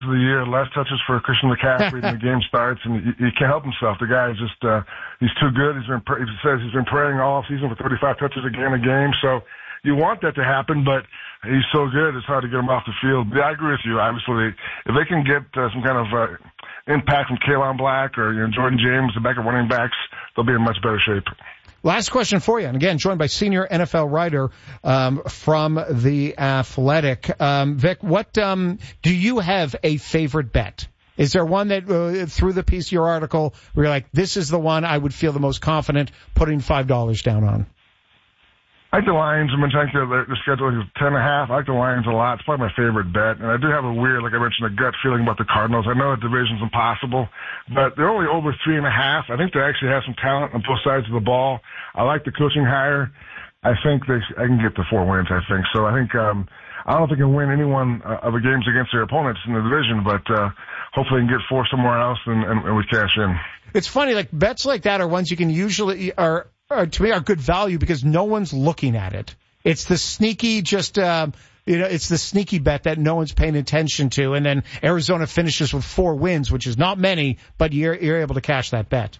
of the year, less touches for Christian McCaffrey when the game starts, and he can't help himself. The guy is just, he's too good. He says he's been praying all season for 35 touches a game. So you want that to happen, but he's so good, it's hard to get him off the field. But I agree with you. Obviously, if they can get some kind of impact from K'Lon Black or Jordan James, the backup running backs, they'll be in much better shape. Last question for you, and again, joined by senior NFL writer from The Athletic. Vic, what do you have a favorite bet? Is there one that, through the piece of your article, where you're like, this is the one I would feel the most confident putting $5 down on? I like the Lions. I've been trying to get the schedule is 10.5. I like the Lions a lot. It's probably my favorite bet. And I do have a weird, like I mentioned, a gut feeling about the Cardinals. I know the division's impossible, but they're only over 3.5. I think they actually have some talent on both sides of the ball. I like the coaching hire. I think I can get the 4 wins, I think. So I think, I don't know if they can win any one of the games against their opponents in the division, but, hopefully they can get 4 somewhere else and we cash in. It's funny, like bets like that are ones you can usually to me are good value because no one's looking at it. It's the sneaky, it's the sneaky bet that no one's paying attention to, and then Arizona finishes with 4 wins, which is not many, but you're able to cash that bet.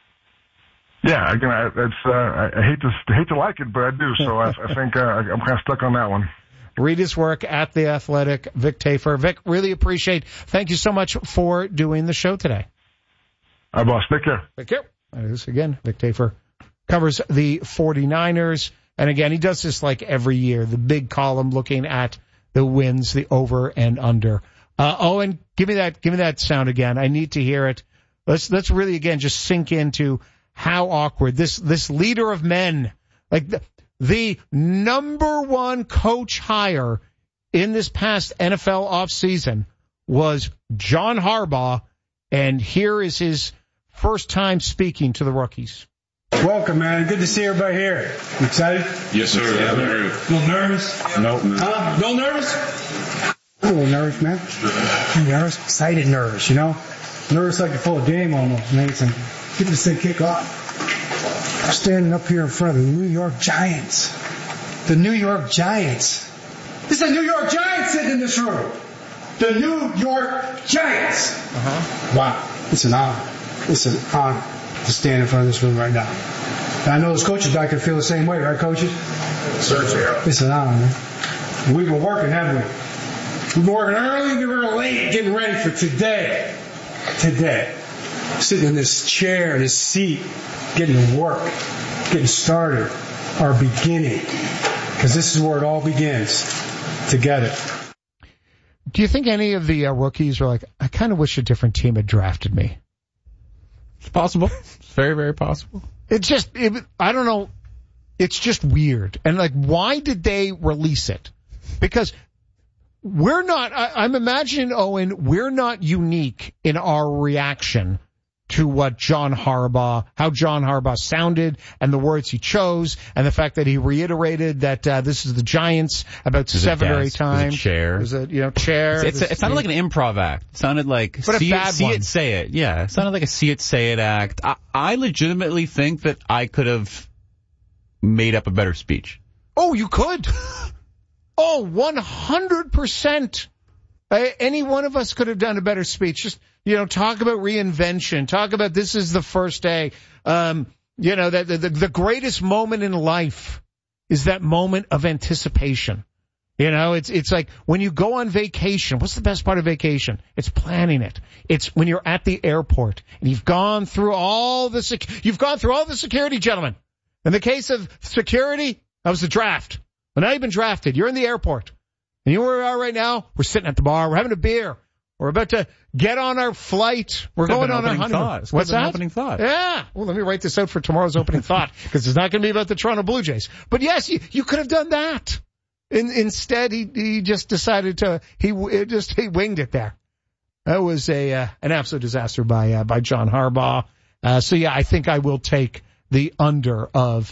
Yeah, again, I hate to like it, but I do. So I think I'm kind of stuck on that one. Read his work at The Athletic, Vic Tafur. Vic, really appreciate. Thank you so much for doing the show today. All right, boss. Take care. Take care. This again, Vic Tafur. Covers the 49ers. And again, he does this like every year, the big column looking at the wins, the over and under. Owen, give me that sound again. I need to hear it. Let's really again just sink into how awkward this leader of men, like the number one coach hire in this past NFL offseason was John Harbaugh. And here is his first time speaking to the rookies. Welcome, man. Good to see everybody here. You excited? Yes, sir. Yeah, a little nervous? Nope. Huh? A little nervous? I'm a little nervous, man. I'm nervous. Excited nervous, Nervous like a full game almost, man. So get this thing kick off. I'm standing up here in front of the New York Giants. The New York Giants. This is the New York Giants sitting in this room. The New York Giants. Wow. It's an honor. It's an honor to stand in front of this room right now. And I know those coaches back there feel the same way, right, coaches? Sir. It's an honor, man. We've been working, haven't we? We've been working early, we were late, getting ready for today. Today. Sitting in this chair, this seat, getting to work, getting started, our beginning. Because this is where it all begins, together. Do you think any of the rookies were like, I kind of wish a different team had drafted me? It's possible. It's very, very possible. I don't know. It's just weird. And like, why did they release it? Because we're not, I'm imagining, Owen, we're not unique in our reaction to what how John Harbaugh sounded and the words he chose and the fact that he reiterated that this is the Giants about 7 or 8 times. Chair. Chair. It sounded like an improv act. It sounded like see it, say it. Yeah, it sounded like a see it, say it act. I legitimately think that I could have made up a better speech. Oh, you could? Oh, 100%. Any one of us could have done a better speech. Just, talk about reinvention. Talk about this is the first day. The greatest moment in life is that moment of anticipation. It's like when you go on vacation. What's the best part of vacation? It's planning it. It's when you're at the airport and you've gone through all the security, gentlemen. In the case of security, that was the draft. Well, now you've been drafted. You're in the airport. And you know where we are right now? We're sitting at the bar. We're having a beer. We're about to get on our flight. We're going on our honeymoon. What's that? Opening thought. Yeah. Well, let me write this out for tomorrow's opening thought because it's not going to be about the Toronto Blue Jays. But yes, you could have done that. Instead, he just decided he winged it there. That was an absolute disaster by John Harbaugh. So yeah, I think I will take the under of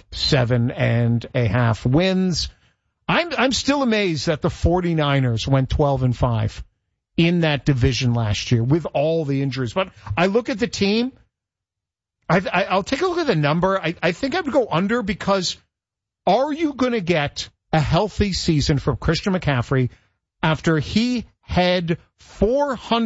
7.5 wins. I'm still amazed that the 49ers went 12-5 in that division last year with all the injuries. But I look at the team. I'll take a look at the number. I think I would go under because are you going to get a healthy season from Christian McCaffrey after he had 400